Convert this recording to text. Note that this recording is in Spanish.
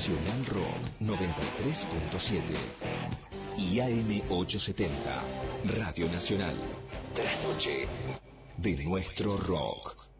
Nacional Rock 93.7 y AM 870, Radio Nacional. Trasnoche de nuestro rock.